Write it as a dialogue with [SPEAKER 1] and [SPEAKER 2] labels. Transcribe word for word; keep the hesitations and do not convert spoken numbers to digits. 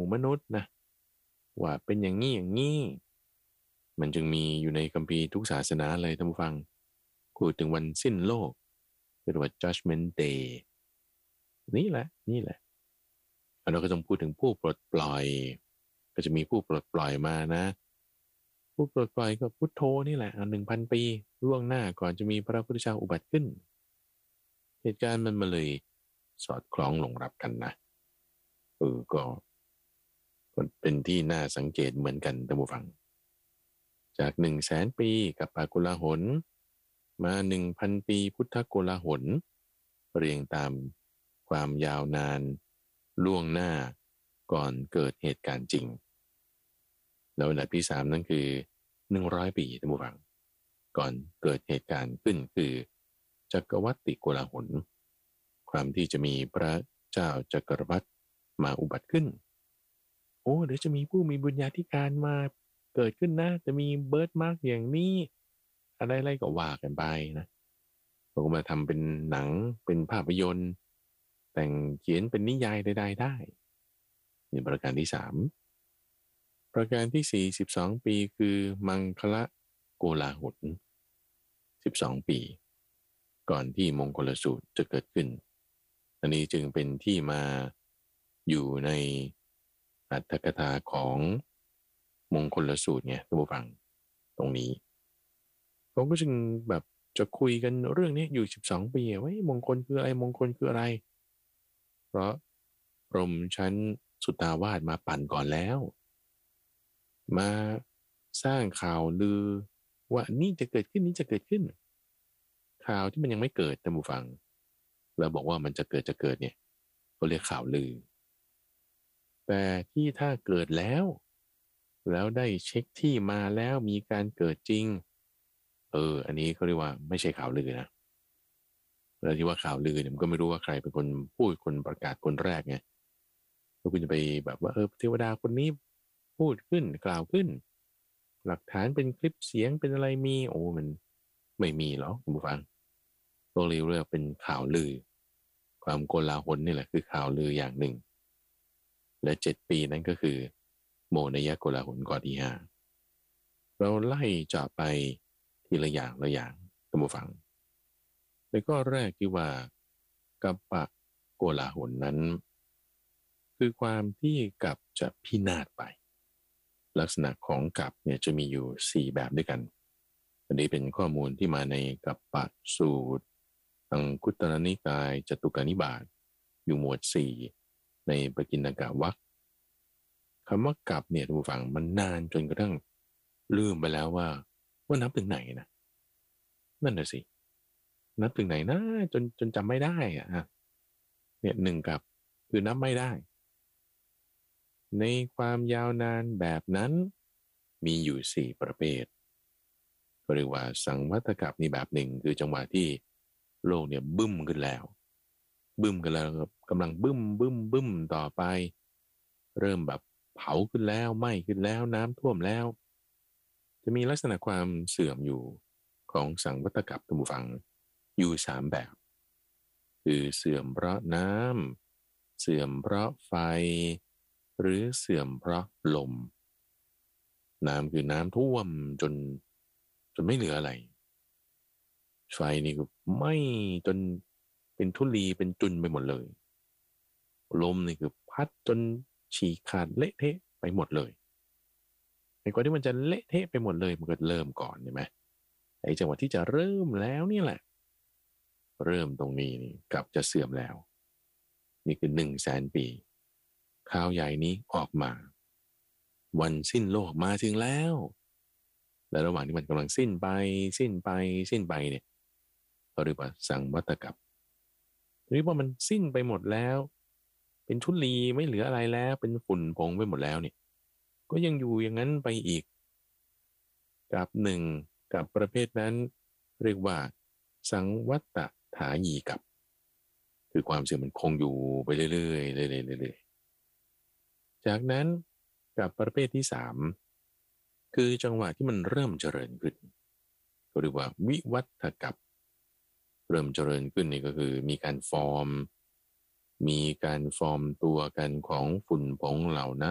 [SPEAKER 1] มนุษย์นะว่าเป็นอย่างนี้อย่างนี้มันจึงมีอยู่ในคัมภีร์ทุกศาสนาเลยท่านผู้ฟังพูดถึงวันสิ้นโลกเรียกว่า Judgment Day นี่แหละนี่แหละเราก็ต้องพูดถึงผู้ปลดปล่อยก็จะมีผู้ปลดปล่อยมานะผู้ปลดปล่อยก็พุทโธนี่แหละหนึ่งพันปีล่วงหน้าก่อนจะมีพระพุทธเจ้าอุบัติขึ้นเหตุการณ์มันมาเลยสอดคล้องลงรับกันนะเออก็เป็นที่น่าสังเกตเหมือนกันท่านผู้ฟังจากหนึ่งแสนปีกับปากุลาหนมาหนึ่งพันปีพุทธโกลาหนเรียงตามความยาวนานล่วงหน้าก่อนเกิดเหตุการณ์จริงแล้วอันดับที่สามนั่นคือหนึ่งร้อยปีท่านผู้ฟังก่อนเกิดเหตุการณ์ขึ้นคือจักรวรรดิโกลาหลความที่จะมีพระเจ้าจักรพรรดิมาอุบัติขึ้นโอ้เดี๋ยวจะมีผู้มีบุญญาธิการมาเกิดขึ้นนะจะมีเบิร์ธมาร์กอย่างนี้อะไรๆก็ว่ากันไปนะเราก็มาทำเป็นหนังเป็นภาพยนตร์แต่งเขียนเป็นนิยายใดๆได้นี่ประการที่สามประการที่สี่สิบสองปีคือมังคละโกลาหลสิบสองปีก่อนที่มงคลสูตรจะเกิดขึ้นอันนี้จึงเป็นที่มาอยู่ในอรรถกถาของมงคลสูตรไงท่านผู้ฟังตรงนี้ผมก็จึงแบบจะคุยกันเรื่องนี้อยู่สิบสองปีว่ามงคลคืออะไรมงคลคืออะไรเพราะพรหมชั้นสุทธาวาสมาปั่นก่อนแล้วมาสร้างข่าวลือว่านี่จะเกิดขึ้นนี่จะเกิดขึ้นข่าวที่มันยังไม่เกิดท่านผู้ฟังแล้วบอกว่ามันจะเกิดจะเกิดเนี่ยเขาเรียกข่าวลือแต่ที่ถ้าเกิดแล้วแล้วได้เช็คที่มาแล้วมีการเกิดจริงเอออันนี้เขาเรียกว่าไม่ใช่ข่าวลือนะแล้วที่ว่าข่าวลือเนี่ยมันก็ไม่รู้ว่าใครเป็นคนพูดคนประกาศคนแรกไงแล้วคุณจะไปแบบว่าเออเทวดาคนนี้พูดขึ้นกล่าวขึ้นหลักฐานเป็นคลิปเสียงเป็นอะไรมีโอ้มันไม่มีหรอกคุณผู้ฟังตัวเรียกว่าเป็นข่าวลือความโกลาหลนี่แหละคือข่าวลืออย่างหนึ่งและเจ็ดปีนั้นก็คือโมนยโกลาหลก่อนที่ห้าเราไล่เจาะไปทีละอย่างละอย่างท่านผู้ฟังในข้อแรกที่ว่ากัปปะโกลาหลนั้นคือความที่กัปจะพินาศไปลักษณะของกัปเนี่ยจะมีอยู่สี่แบบด้วยกันอันนี้เป็นข้อมูลที่มาในกัปปะสูตรอังคุตรนิกายจตุกานิบาตอยู่หมวดสี่ในปกิณกวรรคคำว่ากัปเนี่ยท่านผู้ฟังมันนานจนกระทั่งลืมไปแล้วว่าว่านับถึงไหนนะนั่นน่ะสินับถึงไหนนะจนจนจำไม่ได้อะเนี่ยหนึ่งกับคือนับไม่ได้ในความยาวนานแบบนั้นมีอยู่สี่ประเภทก็เรียกว่าสังวัตกัปนี่แบบหนึ่งคือจังหวะที่โลกเนี่ยบึ้มขึ้นแล้วบึ้มกันแล้วกำลังบึ้มบึ้มบึ้มต่อไปเริ่มแบบเผาขึ้นแล้วไหม้ขึ้นแล้วน้ำท่วมแล้วจะมีลักษณะความเสื่อมอยู่ของสังวัตกัปท่านผู้ฟังอยู่สามแบบคือเสื่อมเพราะน้ำเสื่อมเพราะไฟหรือเสื่อมเพราะลมน้ำคือน้ำท่วมจนจนไม่เหลืออะไรไฟนี่ก็ไหม้จนเป็นธุลีเป็นจุนไปหมดเลยลมนี่คือพัดจนฉีกขาดเละเทะไปหมดเลยไอ้ก่อนที่มันจะเละเทะไปหมดเลยมันก็เริ่มก่อนใช่ไหมไอ้จังหวะที่จะเริ่มแล้วนี่แหละเริ่มตรงนี้นี่กับจะเสื่อมแล้วนี่คือหนึ่งแสนปีข่าวใหญ่นี้ออกมาวันสิ้นโลกมาถึงแล้วและระหว่างที่มันกำลังสิ้นไปสิ้นไปสิ้นไปเนี่ยเขาเรียกว่าสังวัตกัปหรือว่ามันสิ้นไปหมดแล้วเป็นธุลีไม่เหลืออะไรแล้วเป็นฝุ่นผงไปหมดแล้วเนี่ยก็ยังอยู่อย่างนั้นไปอีกกับหนึ่งกับประเภทนั้นเรียกว่าสังวัตถายีกัปคือความเสื่อมมันคงอยู่ไปเรื่อยๆเรื่อยๆเรื่อยๆจากนั้นกับประเภทที่สามคือจังหวะที่มันเริ่มเจริญขึ้นก็เรียกว่าวิวัฏกัปเริ่มเจริญขึ้นนี่ก็คือมีการฟอร์มมีการฟอร์มตัวกันของฝุ่นผงเหล่านั้น